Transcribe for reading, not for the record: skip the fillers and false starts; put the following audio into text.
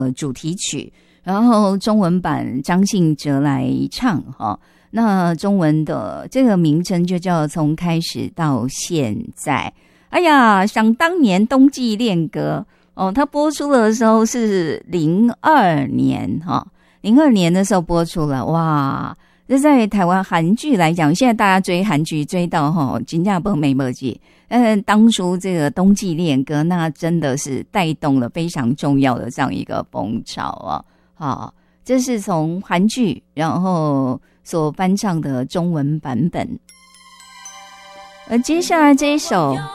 主题曲，然后中文版张信哲来唱哈。那中文的这个名称就叫从开始到现在。哎呀，想当年冬季恋歌它播出的时候是02年哈，02年的时候播出了，哇！这在台湾韩剧来讲，现在大家追韩剧追到真的没没记，但当初这个冬季恋歌那真的是带动了非常重要的这样一个风潮啊！这是从韩剧然后所翻唱的中文版本，而接下来这一首